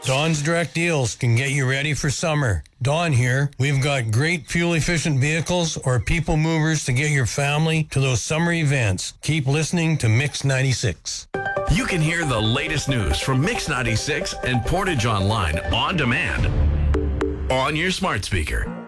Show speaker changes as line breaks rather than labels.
Don's Direct Deals can get you ready for summer. Don here. We've got great fuel-efficient vehicles or people movers to get your family to those summer events. Keep listening to Mix 96.
You can hear the latest news from Mix 96 and Portage Online on demand on your smart speaker.